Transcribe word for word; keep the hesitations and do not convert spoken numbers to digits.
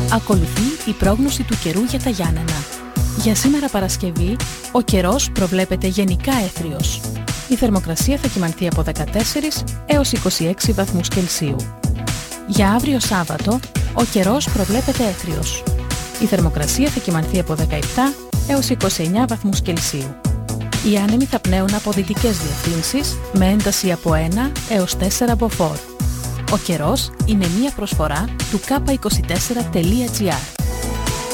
Ακολουθεί η πρόγνωση του καιρού για τα Γιάννενα. Για σήμερα Παρασκευή, ο καιρός προβλέπεται γενικά έθριος. Η θερμοκρασία θα κυμανθεί από δεκατέσσερις έως είκοσι έξι βαθμούς Κελσίου. Για αύριο Σάββατο, ο καιρός προβλέπεται έθριος. Η θερμοκρασία θα κυμανθεί από δεκαεπτά έως είκοσι εννέα βαθμούς Κελσίου. Οι άνεμοι θα πνέουν από δυτικές διευθύνσεις με ένταση από ένα έως τέσσερα μποφόρ. Ο καιρός είναι μία προσφορά του κάπα είκοσι τέσσερα τελεία τζι άρ.